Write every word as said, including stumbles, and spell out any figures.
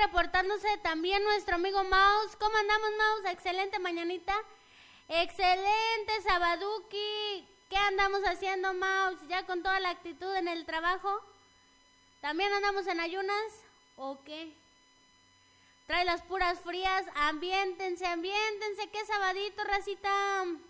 reportándose también nuestro amigo Mouse. ¿Cómo andamos, Mouse? Excelente mañanita. Excelente Sabaduki. ¿Qué andamos haciendo, Mouse? ¿Ya con toda la actitud en el trabajo? ¿También andamos en ayunas? ¿O qué? Trae las puras frías. Ambiéntense, ambiéntense. ¿Qué sabadito, racita?